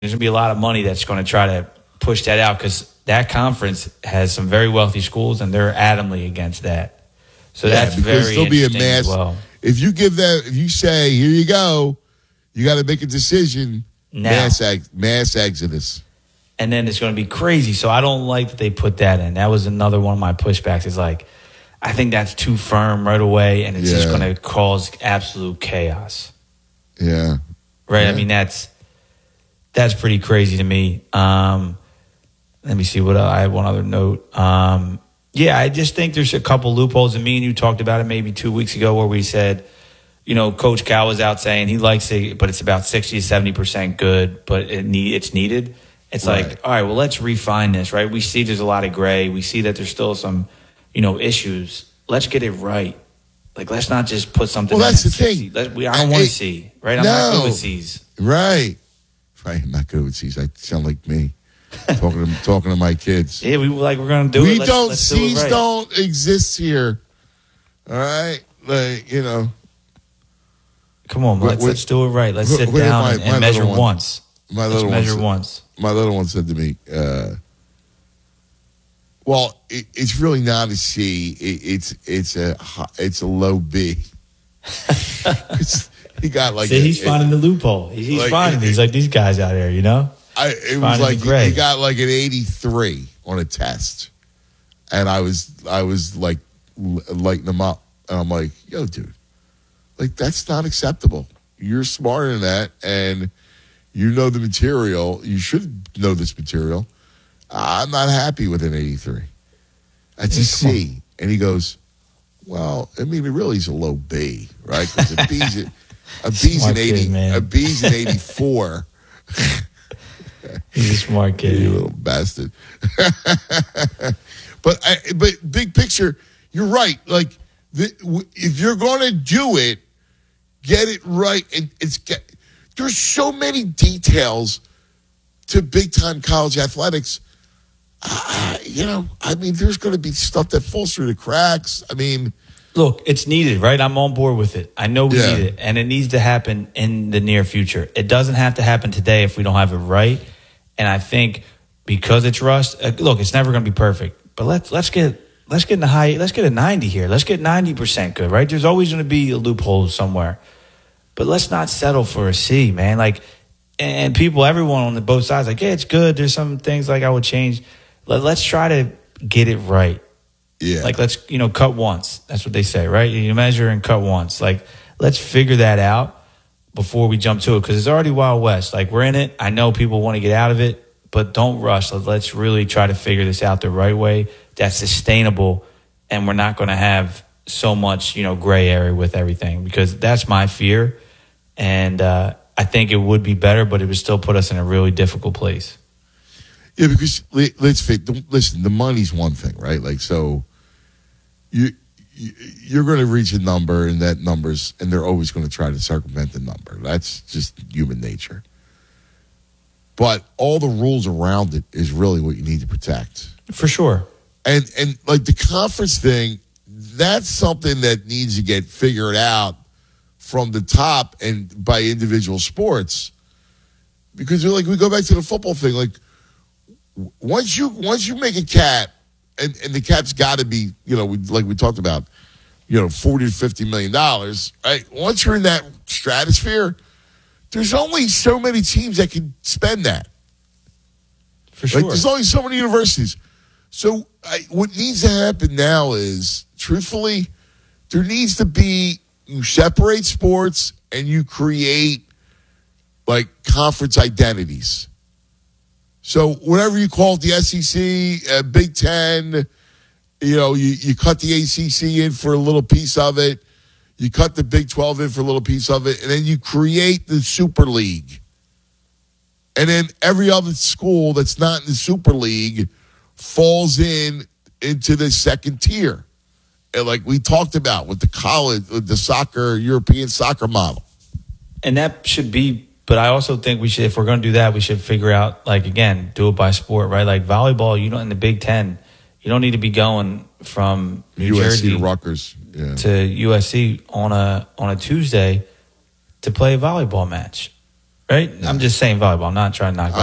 There's going to be a lot of money that's going to try to push that out because that conference has some very wealthy schools, and they're adamantly against that. So that's very interesting as well. If you say, here you go, you got to make a decision, now. mass exodus. And then it's going to be crazy. So I don't like that they put that in. That was another one of my pushbacks. Is like, I think that's too firm right away, and it's just going to cause absolute chaos. Yeah. Right? Yeah. I mean, that's pretty crazy to me. Let me see what I have one other note. I just think there's a couple loopholes. And me and you talked about it maybe 2 weeks ago where we said, Coach Cal was out saying he likes it, but it's about 60 to 70% good, but it's needed. It's right. Like, all right, well, let's refine this, right? We see there's a lot of gray. We see that there's still some, issues. Let's get it right. Like, let's not just put something. Well, that's the thing. I don't want to see, right? I'm not good with C's. Right. I'm not good with C's. I sound like me talking to my kids. Yeah, we're going to do it. C's don't exist here. All right? Come on, let's do it right. Let's sit down and measure once. My little one said to me, well, it's really not a C. It's a low B. He got he's finding the loophole. He's finding these these guys out here, he got an 83 on a test, and I was like lighting him up, and I'm like, yo, dude, that's not acceptable. You're smarter than that, and you know the material. You should know this material. I'm not happy with an 83. That's a C. And he goes, well, I mean, it really is a low B, right? Because a B's an 80. Kid, a B's an 84. He's a smart kid. You little bastard. But big picture, you're right. If you're going to do it, get it right. And there's so many details to big-time college athletics. There's going to be stuff that falls through the cracks. I mean, look, it's needed, right? I'm on board with it. I know we need it, and it needs to happen in the near future. It doesn't have to happen today if we don't have it right. And I think because it's rust, look, it's never going to be perfect. But let's get in the high. Let's get a 90 here. Let's get 90% good, right? There's always going to be a loophole somewhere, but let's not settle for a C, man. And everyone on both sides, it's good. There's some things I would change. Let's try to get it right. Yeah. Let's, cut once. That's what they say, right? You measure and cut once. Let's figure that out before we jump to it because it's already Wild West. We're in it. I know people want to get out of it, but don't rush. Let's really try to figure this out the right way that's sustainable, and we're not going to have so much, gray area with everything because that's my fear. And I think it would be better, but it would still put us in a really difficult place. Yeah, because listen, the money's one thing, right? So you're going to reach a number, and that number's, and they're always going to try to circumvent the number. That's just human nature. But all the rules around it is really what you need to protect. For sure. And the conference thing, that's something that needs to get figured out from the top and by individual sports. Because we go back to the football thing, once you make a cap, and the cap's got to be, we talked about, $40 to $50 million, right? Once you're in that stratosphere, there's only so many teams that can spend that. For sure. There's only so many universities. So what needs to happen now is, truthfully, there needs to be, you separate sports and you create, conference identities. So whatever you call it, the SEC, Big Ten, you cut the ACC in for a little piece of it. You cut the Big 12 in for a little piece of it. And then you create the Super League. And then every other school that's not in the Super League falls into the second tier. And like we talked about with the college, with the soccer, European soccer model. And that should be, but I also think we should, if we're going to do that, we should figure out, again, do it by sport, right? Volleyball, in the Big Ten, you don't need to be going from New Jersey to Rutgers to USC on a Tuesday to play a volleyball match. right? I'm just saying volleyball. I'm not trying to knock